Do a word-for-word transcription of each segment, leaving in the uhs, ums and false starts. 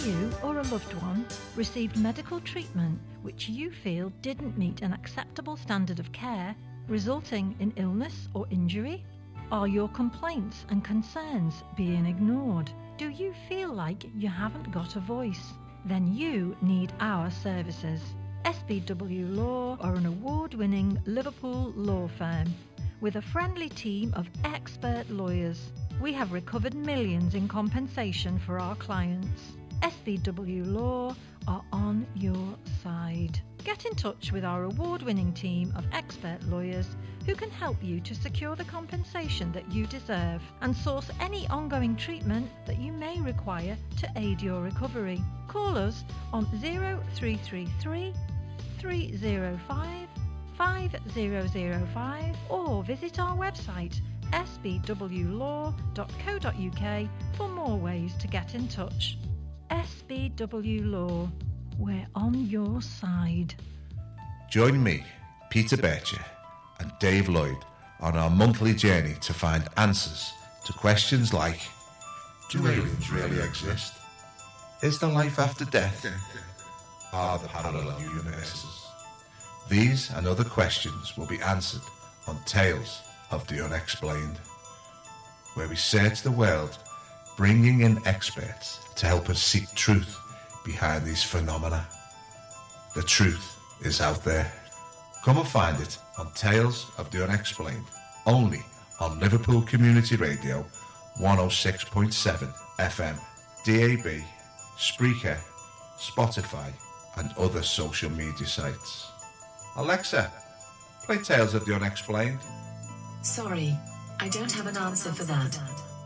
you or a loved one received medical treatment which you feel didn't meet an acceptable standard of care, resulting in illness or injury? Are your complaints and concerns being ignored? Do you feel like you haven't got a voice? Then you need our services. S B W Law are an award-winning Liverpool law firm with a friendly team of expert lawyers. We have recovered millions in compensation for our clients. S B W Law are on your side. Get in touch with our award-winning team of expert lawyers who can help you to secure the compensation that you deserve and source any ongoing treatment that you may require to aid your recovery. Call us on zero three three three, three zero five, five zero zero five or visit our website s b w law dot co dot u k for more ways to get in touch. S B W Law, we're on your side. Join me, Peter Bircher, and Dave Lloyd on our monthly journey to find answers to questions like: do aliens really exist? Is there life after death? Are there parallel universes? These and other questions will be answered on Tales of the Unexplained, where we search the world, bringing in experts to help us seek truth behind these phenomena. The truth is out there. Come and find it on Tales of the Unexplained, only on Liverpool Community Radio one oh six point seven F M, D A B, Spreaker, Spotify and other social media sites. Alexa, play Tales of the Unexplained. Sorry, I don't have an answer for that.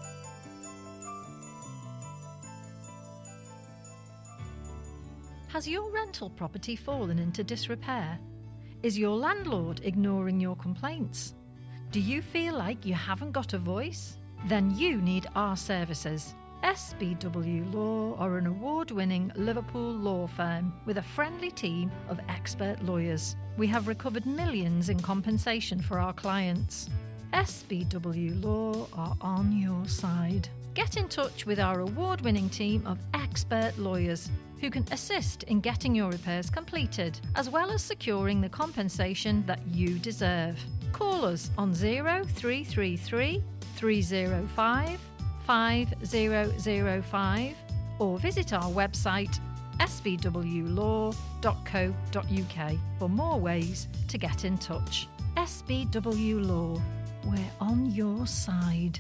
Has your rental property fallen into disrepair? Is your landlord ignoring your complaints? Do you feel like you haven't got a voice? Then you need our services. S B W Law are an award-winning Liverpool law firm with a friendly team of expert lawyers. We have recovered millions in compensation for our clients. S B W Law are on your side. Get in touch with our award-winning team of expert lawyers who can assist in getting your repairs completed, as well as securing the compensation that you deserve. Call us on zero three three three, three zero five, five zero zero five or visit our website s b w law dot co dot u k for more ways to get in touch. S B W Law, we're on your side.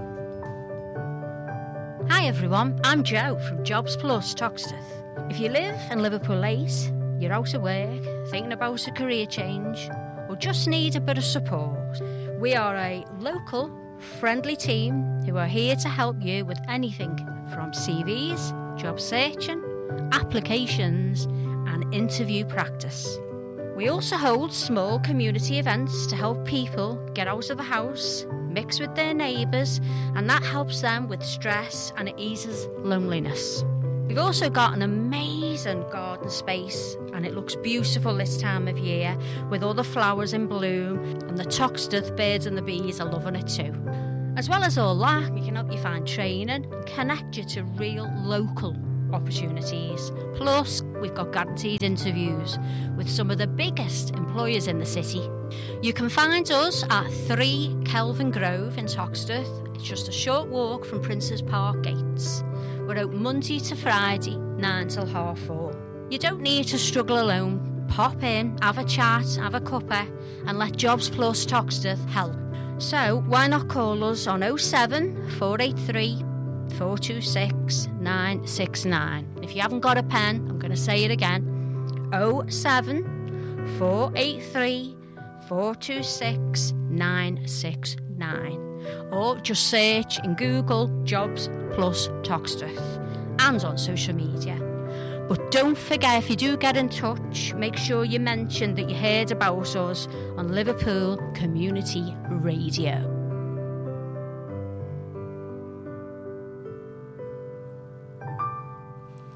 Hi everyone, I'm Jo from Jobs Plus Toxteth. If you live in Liverpool eight, you're out of work, thinking about a career change, or just need a bit of support, we are a local, friendly team who are here to help you with anything from C Vs, job searching, applications, and interview practice. We also hold small community events to help people get out of the house, mix with their neighbours, and that helps them with stress and it eases loneliness. We've also got an amazing garden space and it looks beautiful this time of year with all the flowers in bloom, and the Toxteth birds and the bees are loving it too. As well as all that, we can help you find training and connect you to real local opportunities. Plus, we've got guaranteed interviews with some of the biggest employers in the city. You can find us at three Kelvin Grove in Toxteth. It's just a short walk from Princes Park gates. We're open Monday to Friday, nine till half four. You don't need to struggle alone. Pop in, have a chat, have a cuppa, and let Jobs Plus Toxteth help. So why not call us on oh seven, four eight three, four two six, nine six nine. If you haven't got a pen, I'm going to say it again. oh seven, four eight three, four two six, nine six nine. Or just search in Google Jobs Plus Toxteth and on social media. But don't forget, if you do get in touch, make sure you mention that you heard about us on Liverpool Community Radio.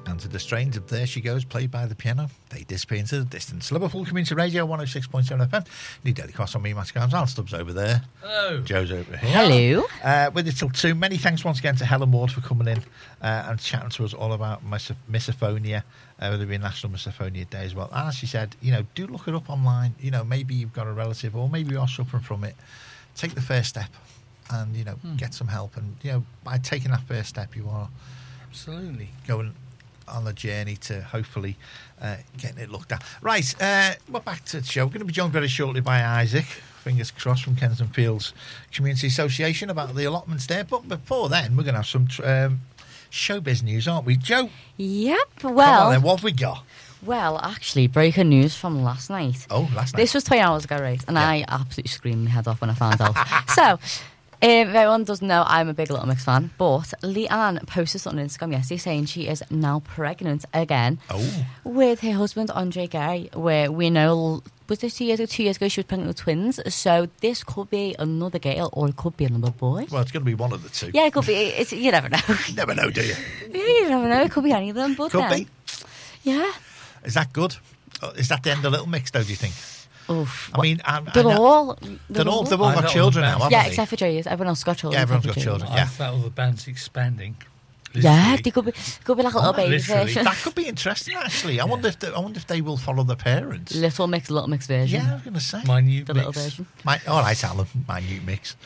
And to the strains of There She Goes, played by the piano, they disappear into the distance. Liverpool Community Radio, one oh six point seven F M. New Daily Cross on me, Matt Grimes. Al Stubbs over there. Hello. Joe's over here. Hello. Uh, with it till two. Many thanks once again to Helen Ward for coming in uh, and chatting to us all about mis- misophonia. Uh, there'll be National Misophonia Day as well. And as she said, you know, do look it up online. You know, maybe you've got a relative or maybe you are suffering from it. Take the first step and, you know, hmm. get some help. And, you know, by taking that first step, you are absolutely going on a journey to hopefully uh, getting it looked at. Right, uh, we're back to the show. We're going to be joined very shortly by Isaac, fingers crossed, from Kensington Fields Community Association about the allotments there. But before then, we're going to have some um, showbiz news, aren't we, Joe? Yep, well... Come on then, what have we got? Well, actually, breaking news from last night. Oh, last night. This was twenty hours ago, right? And yeah. I absolutely screamed my head off when I found out. So... Um, if anyone doesn't know, I'm a big Little Mix fan, but Leanne posted something on Instagram yesterday saying she is now pregnant again oh. with her husband, Andre Gay, where we know, was this two years ago? Two years ago she was pregnant with twins, so this could be another girl or it could be another boy. Well, it's going to be one of the two. Yeah, it could be. It's, you never know. You never know, do you? Yeah, you never know. It could be any of them, but Could then, be. Yeah. Is that good? Is that the end of Little Mix, though, do you think? Oof. I mean, I'm, they're I'm, all... They're all, they've all got children now, haven't Yeah, they? except for Joey's. Everyone else got children. Yeah, everyone's got children, yeah. I felt all the band's expanding. Yeah, they could be, could be like a little Oh, baby literally. version. That could be interesting, actually. I Yeah. wonder if they, I wonder if they will follow their parents. Little Mix, Little Mix version. Yeah, I was going to say. My new The mix. little version. My, all right, Alan, my new mix.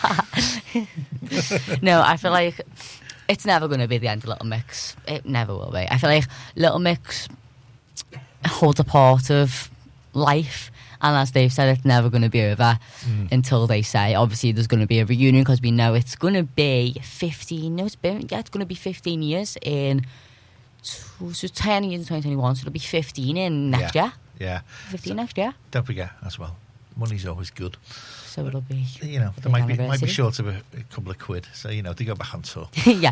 No, I feel like it's never going to be the end of Little Mix. It never will be. I feel like Little Mix holds a part of life. And as they've said, it's never going to be over mm. until they say, obviously, there's going to be a reunion because we know it's going to be fifteen. No, it's been, yeah, it's going to be fifteen years in. Two, so ten years in twenty twenty-one, so it'll be fifteen in next yeah. year. Yeah. fifteen so, next year. Don't forget as well, money's always good. So it'll be. You know, there might be, might be short of a, a couple of quid. So, you know, they go back on tour. Yeah.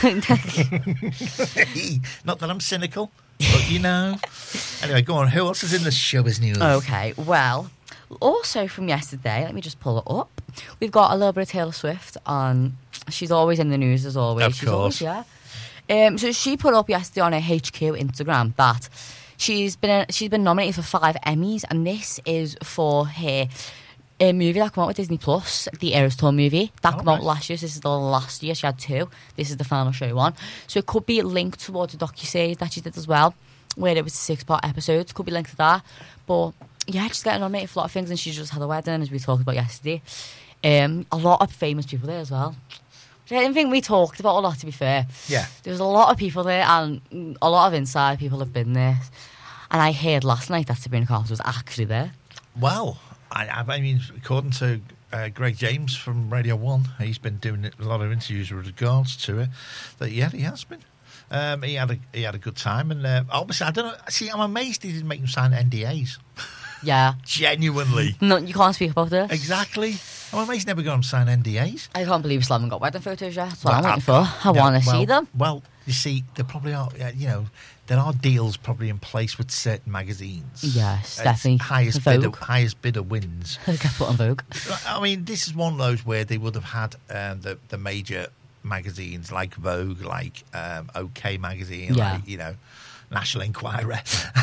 Not that I'm cynical. But, you know. Anyway, go on. Who else is in the showbiz news? Okay, well, also from yesterday, let me just pull it up. We've got a little bit of Taylor Swift on. She's always in the news, as always. Of she's course. Always, yeah. Um, so she put up yesterday on her H Q Instagram that she's been she's been nominated for five Emmys, and this is for her a movie that came out with Disney Plus, the Eras Tour movie. That oh, came nice. out last year, so this is the last year. She had two. This is the final show one. So it could be linked towards a docuseries that she did as well, where it was a six-part episode. Could be linked to that. But, yeah, she's getting nominated for a lot of things, and she just had a wedding, as we talked about yesterday. Um, a lot of famous people there as well. I didn't think we talked about a lot, to be fair. Yeah. There was a lot of people there, and a lot of inside people have been there. And I heard last night that Sabrina Carpenter was actually there. Well, I, I mean, according to uh, Greg James from Radio One, he's been doing a lot of interviews with regards to it. That yeah, he has been. Um, he had a he had a good time, and uh, obviously, I don't know. See, I'm amazed he didn't make him sign N D As. Yeah, genuinely. No, you can't speak about it. Exactly. I'm amazed he never got him to sign N D As. I can't believe Slam got wedding photos yet. That's what Well, I'm waiting I, for. I no, want to well, see them. Well, you see, there probably are. Uh, you know, there are deals probably in place with certain magazines. Yes, It's definitely. Highest Vogue. bidder, highest bidder wins. Get put on Vogue. I mean, this is one of those where they would have had um, the the major magazines like Vogue, like um, OK Magazine, Yeah. like, you know, National Enquirer.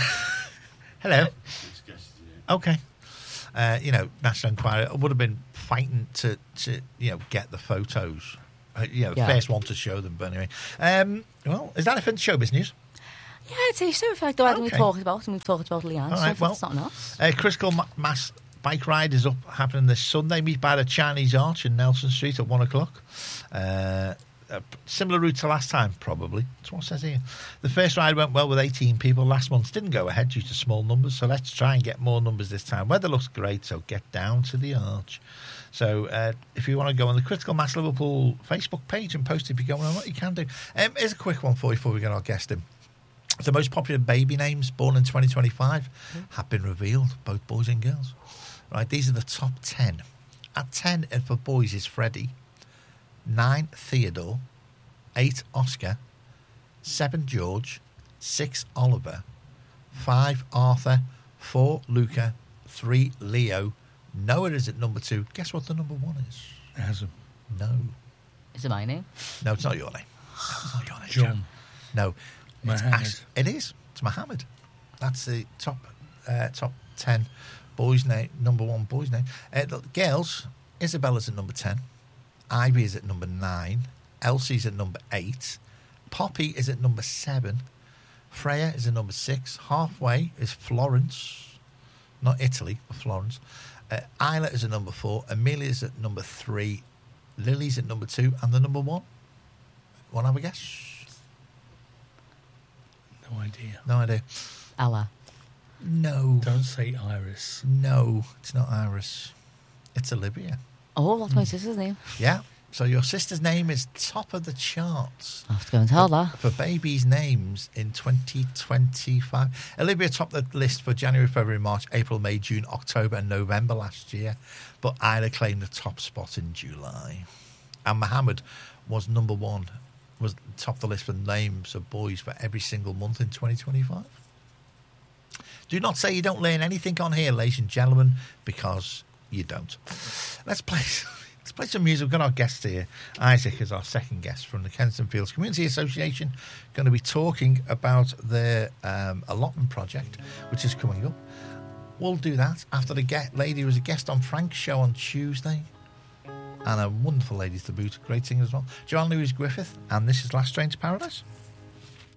Hello. Okay. Uh, you know, National Enquirer would have been fighting to, to you know, get the photos. Uh, you know, Yeah. first one to show them. But anyway, um, well, is that it for the showbiz news? Yeah, I'd say so. I feel like the wedding Okay. we've talked about, and we've talked about Leanne. All so right, I well, think something else. Uh, Critical Ma- Mass Bike Ride is up happening this Sunday. Meet by the Chinese Arch in Nelson Street at one o'clock. Uh, a similar route to last time, probably. That's what it says here. The first ride went well with eighteen people. Last month didn't go ahead due to small numbers, so let's try and get more numbers this time. Weather looks great, so get down to the Arch. So uh, if you want to go on the Critical Mass Liverpool Facebook page and post if you're going on, what you can do. Um, here's a quick one for you before we get our guest in. The most popular baby names born in twenty twenty-five have been revealed, both boys and girls. Right, these are the top ten. At ten, and for boys is Freddie, nine Theodore, eight Oscar, seven George, six Oliver, five Arthur, four Luca, three Leo. Noah is at number two. Guess what the number one is? Hasm. No. Is it my name? No, it's not your name. No, it's not your name. John. No. Mohammed. It's, it is. It's Mohammed. That's the top uh, top ten boys' name, number one boys' name. Uh, the girls, Isabella's at number ten. Ivy is at number nine. Elsie's at number eight. Poppy is at number seven. Freya is at number six. Halfway is Florence. Not Italy, but Florence. Uh, Isla is at number four. Amelia's at number three. Lily's at number two. And the number one? Want to have a guess? No idea. No idea. Ella. No. Don't say Iris. No, it's not Iris. It's Olivia. Oh, that's my sister's name. Yeah. So your sister's name is top of the charts. I have to go and tell her. For babies' names in twenty twenty-five. Olivia topped the list for January, February, March, April, May, June, October and November last year. But Isla claimed the top spot in July. And Mohammed was number one, was top of the list for names of boys for every single month in twenty twenty-five. Do not say you don't learn anything on here, ladies and gentlemen, because you don't. Let's play... Let's play some music. We've got our guest here. Isaac is our second guest from the Kensington Fields Community Association. Going to be talking about their um, allotment project, which is coming up. We'll do that after the get lady who was a guest on Frank's show on Tuesday. And a wonderful lady to boot. Great singer as well. Joanne Louise Griffith. And this is Last Train to Paradise.